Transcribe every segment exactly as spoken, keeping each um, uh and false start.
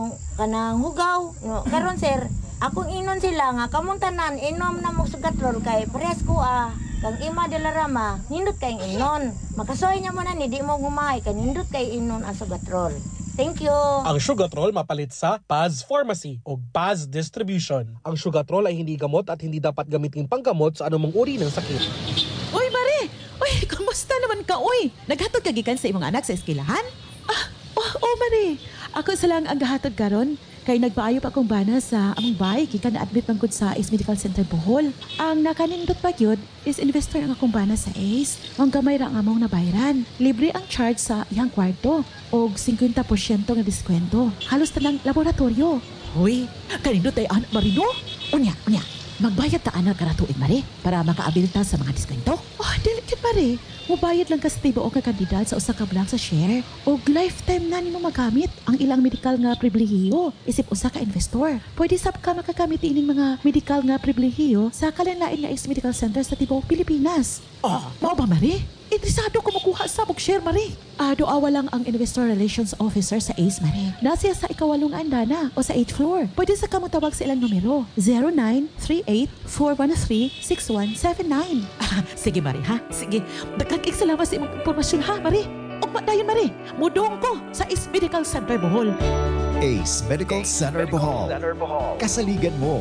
kanang kanang hugaw. No, karon sir, akong inon sila nga kamong tanan inom na mo sugatrol kay pares ko ah. Kang ima de la rama, nindot kay inon. Makasoy nya mo na ni di mo gumay kay nindot kay inon ang sugatrol. Thank you. Ang Sugatrol mapalit sa Paz Pharmacy o Paz Distribution. Ang Sugatrol ay hindi gamot at hindi dapat gamitin panggamot sa anumang uri ng sakit. Uy, Mare! Uy, kamusta naman ka, uy? Naghatod ka gikan sa imong anak sa eskwelahan? Ah, oh, oh, Mare. Ako sa lang ang gahatod karon. Kay nagpaayo pa akong bana sa among bay gikan na-admit man gud sa Ace Medical Center Bohol. Ang nakanindot pa gyud is investor ang akong bana sa Ace. Ang gamay ra ang among nabayaran. Libre ang charge sa iyang kwarto og fifty percent nga diskwento. Halos tanang laboratorio. Hoy, kanindot ay anak marino? Unya, unya. Magbayad ta anak karatuig, Mare, para makaabil ta sa mga diskwento. Oh, delicate, Mare. Mubayad lang ka sa tibuok nga kandidat sa usa ka block sa share. O lifetime na nimo magamit ang ilang medical nga pribilehiyo isip usa ka investor. Pwede sab ka makagamit ining mga medical nga pribilehiyo sa kalanlain nga Ace Medical Center sa tibuok Pilipinas. Oh, mao ba, Mare? Interesado ko makuha sa bug share, Mare. Ah, doawa lang ang Investor Relations Officer sa Ace, Mare. Nasiya sa ikawalong andana o sa eighth floor. Pwede sa kamutawag sa ilang numero. zero nine three eight four one three six one seven nine. Ah, sige, Mare, ha? Sige. Dagdag salamat sa imong impormasyon, ha, Mare? Ugma dayon, Mare. Mudong ko sa Ace Medical Center Bohol. Ace Medical Center Bohol. Kasaligan mo.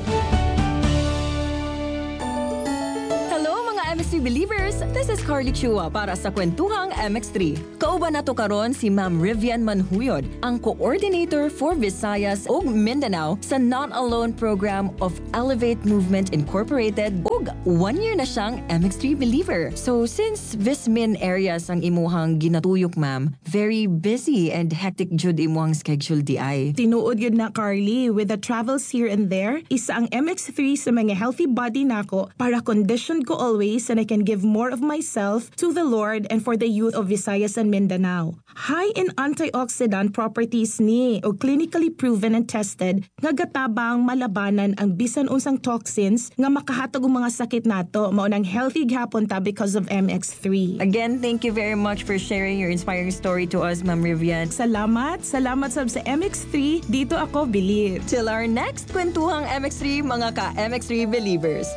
M X three believers, this is Carly Chua para sa Kwentuhang M X three. Kauban nato karon si Ma'am Rivian Manhuyod, ang coordinator for Visayas ug Mindanao sa Not Alone program of Elevate Movement Incorporated ug one year na siyang M X three believer. So since Vismin areas ang imuhang ginatuyok, ma'am, very busy and hectic jud imuhang schedule di ay. Tinuod yun na, Carly, with the travels here and there, isa ang M X three sa mga healthy body nako para condition ko always and I can give more of myself to the Lord and for the youth of Visayas and Mindanao. High in antioxidant properties ni o clinically proven and tested nga gatabang malabanan ang bisan unsang toxins nga makahatag og mga sakit nato mao nang healthy gihapon ta because of M X three. Again, thank you very much for sharing your inspiring story to us, Ma'am Rivian. Salamat, salamat sab sa M X three. Dito ako believe. Till our next Kwentuhang M X three, mga ka-M X three believers.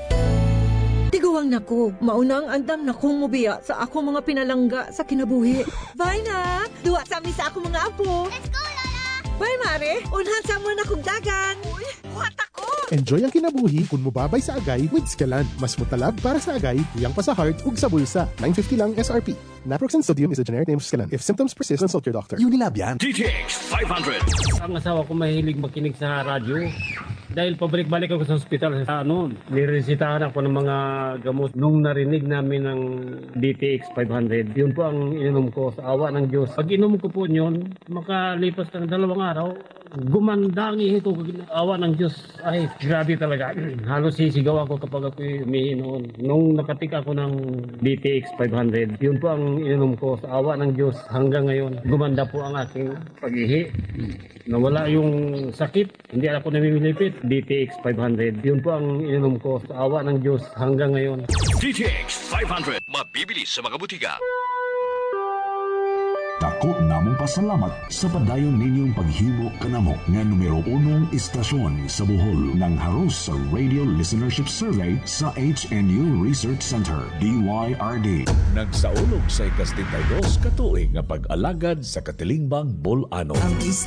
Tiguwang nako, maunang andam na kong mubiya sa ako mga pinalangga sa kinabuhi. Bye na! Duwa sa amin sa ako mga apo. Let's go, Lola! Bye, Mare! Unhan sa mo na kong dagan. Uy, buhat ako! Enjoy ang kinabuhi kung mubabay sa agay with Scalan. Mas mutalab para sa agay, tuyang pa sa heart ug sa bulsa. nine fifty lang S R P. Naproxen sodium is a generic name of Scalan. If symptoms persist, consult your doctor. Unilab yan. D T X five hundred. Ang asawa ko mahilig makinig sa radyo. Dahil pabalik-balik ako sa ospital, sa ano, niresitahan ako ng mga gamot. Nung narinig namin ng D T X five hundred, yun po ang ininom ko sa awa ng Diyos. Pag inom ko po yun, makalipas ng dalawang araw, gumanda ang ihi ko. Awa ng Diyos, ay grabe talaga. Halos sisigaw ako kapag ako umihi noon. Nung nakatik ako ng D T X five hundred, yun po ang ininom ko sa awa ng Diyos. Hanggang ngayon, gumanda po ang aking pag-ihi. Nawala yung sakit, hindi ako namimilipit. D T X five hundred, yun po ang ininom ko sa awa ng Diyos hanggang ngayon. D T X five hundred, mabibili sa mga butika. Dako namong pasalamat sa padayon ninyong paghimo kanamo nga numero unong istasyon sa Bohol ng haros sa Radio Listenership Survey sa H N U Research Center, D Y R D. Nagsaulog sa ikastintaydos katuig nga pag-alagad sa Katilingbang Bolano. Ang